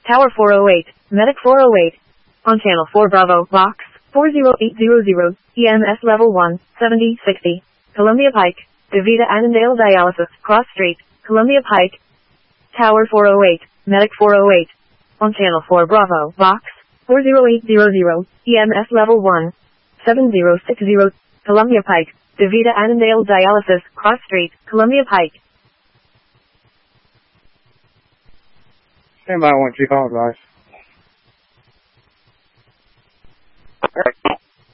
Tower 408, Medic 408. On channel 4 Bravo, box 40800, EMS level 1, 7060. Columbia Pike, DeVita Annandale Dialysis, Cross Street, Columbia Pike. Tower 408, Medic 408. On channel 4 Bravo, box 40800, EMS level 1, 7060. Columbia Pike, DeVita Annandale Dialysis, Cross Street, Columbia Pike. Anybody want you call, guys?